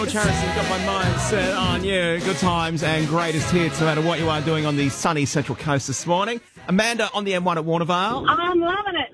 George Harrison got my mind set on you. Good times and greatest hits, no matter what you are doing on the sunny Central Coast this morning. Amanda on the M1 at Warnervale. I'm loving it.